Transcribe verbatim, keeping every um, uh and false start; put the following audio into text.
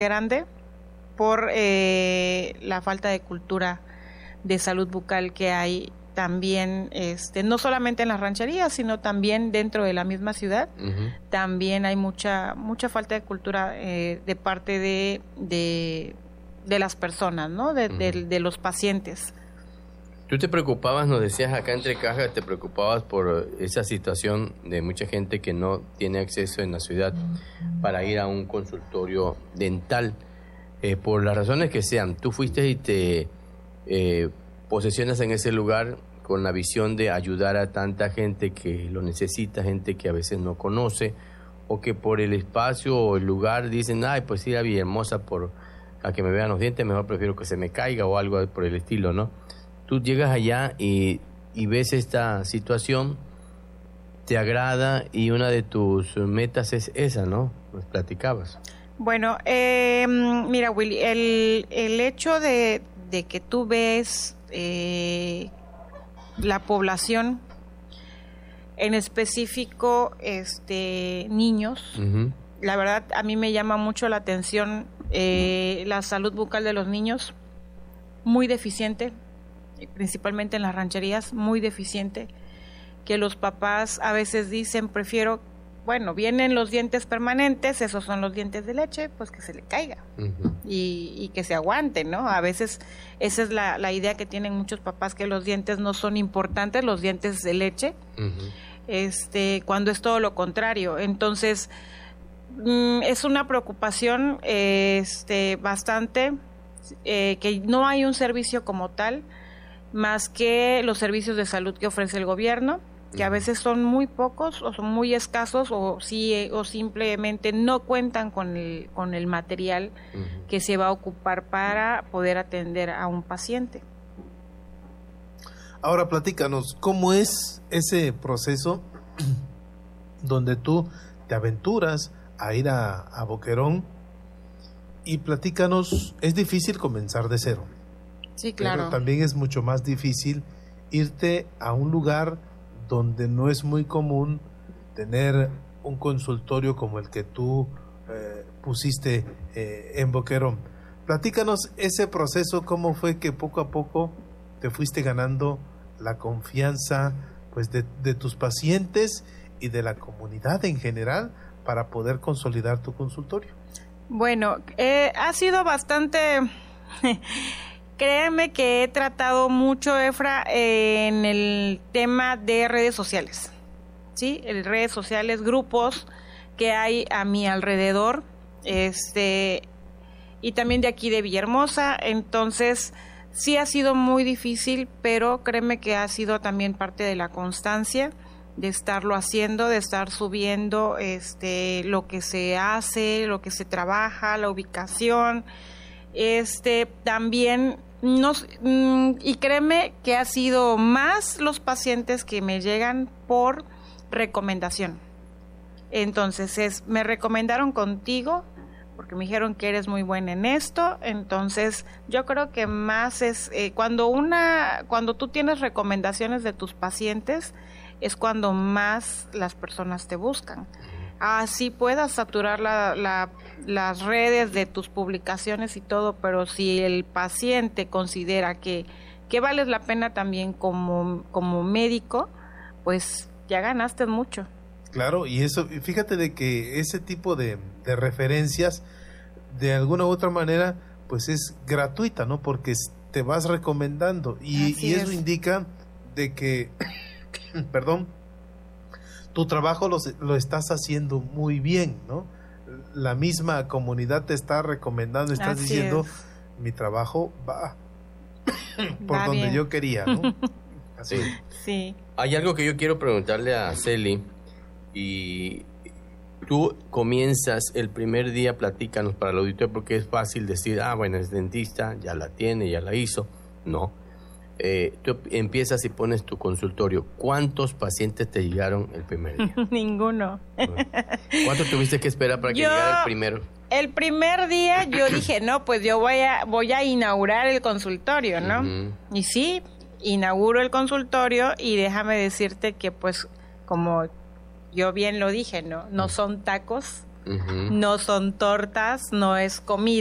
grande por eh, la falta de cultura de salud bucal que hay también, este, no solamente en las rancherías, sino también dentro de la misma ciudad. Uh-huh. También hay mucha mucha falta de cultura eh, de parte de, de de las personas, ¿no? De, uh-huh. de, de los pacientes. Tú te preocupabas, nos decías acá entre cajas, te preocupabas por esa situación de mucha gente que no tiene acceso en la ciudad para ir a un consultorio dental, eh, por las razones que sean. Tú fuiste y te eh, posesionas en ese lugar con la visión de ayudar a tanta gente que lo necesita, gente que a veces no conoce, o que por el espacio o el lugar dicen, ay, pues ir a Villahermosa por a que me vean los dientes, mejor prefiero que se me caiga o algo por el estilo, ¿no? Tú llegas allá y, y ves esta situación, te agrada y una de tus metas es esa, ¿no? Nos platicabas. Bueno, eh, mira, Willy, el, el hecho de, de que tú ves eh, la población, en específico este niños, uh-huh. la verdad a mí me llama mucho la atención eh, la salud bucal de los niños, muy deficiente, principalmente en las rancherías, muy deficiente, que los papás a veces dicen, prefiero, bueno, vienen los dientes permanentes, esos son los dientes de leche, pues que se le caiga uh-huh. y, y que se aguante, ¿no? A veces esa es la, la idea que tienen muchos papás, que los dientes no son importantes, los dientes de leche, uh-huh. este, cuando es todo lo contrario. Entonces, mmm, es una preocupación este, bastante, eh, que no hay un servicio como tal, más que los servicios de salud que ofrece el gobierno, que a veces son muy pocos o son muy escasos, o sí o simplemente no cuentan con el con el material uh-huh. que se va a ocupar para poder atender a un paciente. Ahora platícanos, ¿cómo es ese proceso donde tú te aventuras a ir a, a Boquerón? Y platícanos, es difícil comenzar de cero. Sí, claro. Pero también es mucho más difícil irte a un lugar donde no es muy común tener un consultorio como el que tú eh, pusiste eh, en Boquerón. Platícanos ese proceso, cómo fue que poco a poco te fuiste ganando la confianza pues de, de tus pacientes y de la comunidad en general para poder consolidar tu consultorio. Bueno, eh, ha sido bastante... Créeme que he tratado mucho, Efra, en el tema de redes sociales, ¿sí? En redes sociales, grupos que hay a mi alrededor, este, y también de aquí de Villahermosa. Entonces, sí ha sido muy difícil, pero créeme que ha sido también parte de la constancia de estarlo haciendo, de estar subiendo este, lo que se hace, lo que se trabaja, la ubicación, este, también... Nos, mm, y créeme que ha sido más los pacientes que me llegan por recomendación. Entonces, es, me recomendaron contigo porque me dijeron que eres muy buena en esto. Entonces, yo creo que más es eh, cuando una, cuando tú tienes recomendaciones de tus pacientes, es cuando más las personas te buscan. Así puedas saturar la, la, las redes de tus publicaciones y todo, pero si el paciente considera que, que vales la pena también como, como médico, pues ya ganaste mucho. Claro, y eso, fíjate de que ese tipo de, de referencias, de alguna u otra manera, pues es gratuita, ¿no? Porque te vas recomendando y, y eso indica de que, perdón, tu trabajo lo, lo estás haciendo muy bien, ¿no? La misma comunidad te está recomendando, estás Así diciendo, es. mi trabajo va por va donde bien. yo quería, ¿no? Así. Sí. sí. Hay algo que yo quiero preguntarle a Celi, y tú comienzas el primer día, platícanos para el auditorio, porque es fácil decir, ah, bueno, es dentista, ya la tiene, ya la hizo. No. Eh, tú empiezas y pones tu consultorio. ¿Cuántos pacientes te llegaron el primer día? Ninguno. ¿Cuánto tuviste que esperar para que yo, llegara el primero? El primer día yo dije, no, pues yo voy a voy a inaugurar el consultorio, ¿no? Uh-huh. Y sí, inauguro el consultorio y déjame decirte que pues como yo bien lo dije, ¿no? No uh-huh. son tacos Uh-huh. No son tortas, no es comida.